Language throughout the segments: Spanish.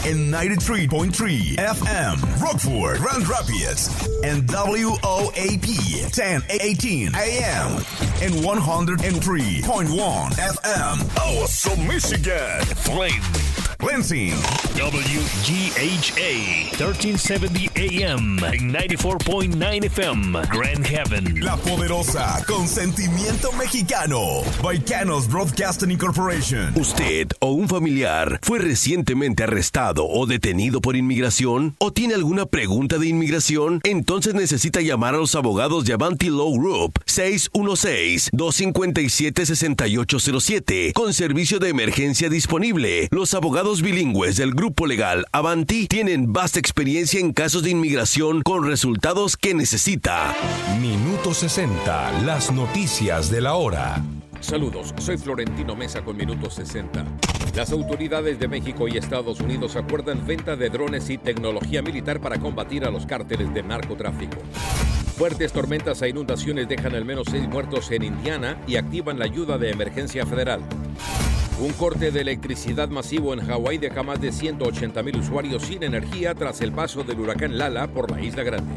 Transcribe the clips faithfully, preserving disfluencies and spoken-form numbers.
en ninety-three point three F M, Rockford, Grand Rapids, and W O A P ten eighteen A M, and one oh three point one F M, Awesome, Michigan, Flint, Lansing, W G H A thirteen seventy A M, ninety-four point nine F M, Grand Haven. La poderosa, con sentimiento mexicano, Baicanos Broadcasting Incorporation. ¿Usted o un familiar fue recientemente arrestado o detenido por inmigración? ¿O tiene alguna pregunta de inmigración? Entonces necesita llamar a los abogados de Avanti Law Group, seis uno seis, dos cinco siete, seis ocho cero siete, con servicio de emergencia disponible. Los abogados bilingües del grupo legal Avanti tienen vasta experiencia en casos de inmigración con resultados que necesita. Minuto sesenta, las noticias de la hora. Saludos, soy Florentino Mesa con Minuto sesenta. Las autoridades de México y Estados Unidos acuerdan venta de drones y tecnología militar para combatir a los cárteles de narcotráfico. Fuertes tormentas e inundaciones dejan al menos seis muertos en Indiana y activan la ayuda de emergencia federal. Un corte de electricidad masivo en Hawái deja más de ciento ochenta mil usuarios sin energía tras el paso del huracán Lala por la Isla Grande.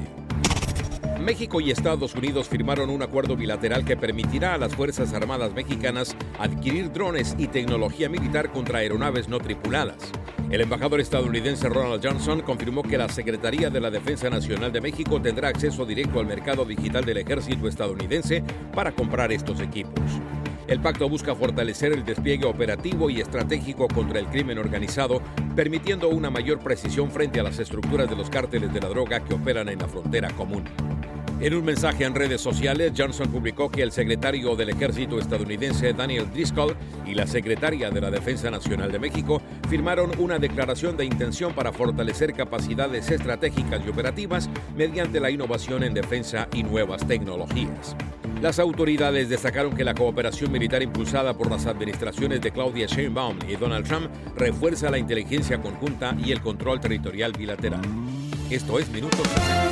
México y Estados Unidos firmaron un acuerdo bilateral que permitirá a las Fuerzas Armadas mexicanas adquirir drones y tecnología militar contra aeronaves no tripuladas. El embajador estadounidense Ronald Johnson confirmó que la Secretaría de la Defensa Nacional de México tendrá acceso directo al mercado digital del ejército estadounidense para comprar estos equipos. El pacto busca fortalecer el despliegue operativo y estratégico contra el crimen organizado, permitiendo una mayor precisión frente a las estructuras de los cárteles de la droga que operan en la frontera común. En un mensaje en redes sociales, Johnson publicó que el secretario del Ejército estadounidense Daniel Driscoll y la secretaria de la Defensa Nacional de México firmaron una declaración de intención para fortalecer capacidades estratégicas y operativas mediante la innovación en defensa y nuevas tecnologías. Las autoridades destacaron que la cooperación militar impulsada por las administraciones de Claudia Sheinbaum y Donald Trump refuerza la inteligencia conjunta y el control territorial bilateral. Esto es Minuto sesenta.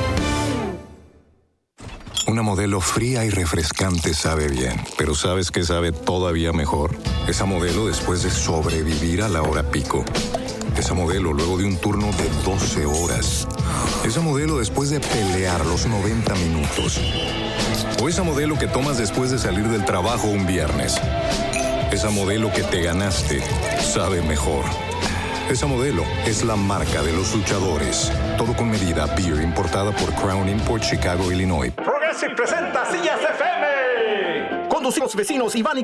Una Modelo fría y refrescante sabe bien, pero ¿sabes qué sabe todavía mejor? Esa Modelo después de sobrevivir a la hora pico. Esa Modelo luego de un turno de doce horas. Esa Modelo después de pelear los noventa minutos. O esa Modelo que tomas después de salir del trabajo un viernes. Esa Modelo que te ganaste sabe mejor. Esa Modelo es la marca de los luchadores. Todo con medida. Beer importada por Crown Import, Chicago, Illinois. Progressive presenta Sillas F M. Conducimos vecinos Iván y